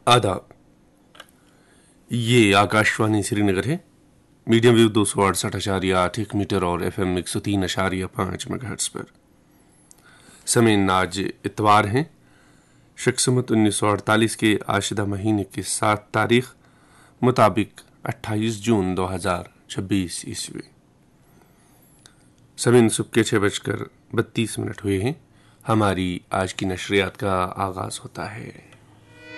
आदाब। ये आकाशवाणी श्रीनगर है। मीडियम वेव 268.8 मीटर और FM 103.5 मेगाहर्ट्ज पर। समय आज इतवार है, शक्समत 1948 के आशिदा महीने की 7 तारीख मुताबिक 28 जून 2026 ईस्वी। समय सुबह के 6:32 हुए हैं। हमारी आज की नशरियात का आगाज होता है।